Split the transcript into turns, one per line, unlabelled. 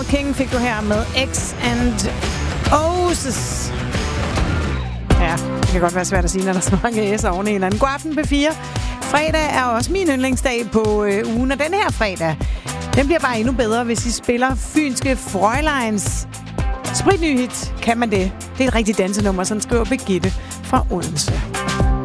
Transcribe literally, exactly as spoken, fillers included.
King fik du her med X and O's. Ja, det kan godt være svært at sige, når der er så mange S'er oven i hinanden. God aften, P fire. Fredag er også min yndlingsdag på øh, ugen, og den her fredag, den bliver bare endnu bedre, hvis I spiller fynske Fräuleins spritny hit. Kan man det? Det er et rigtigt dansenummer, som skriver Birgitte fra Odense.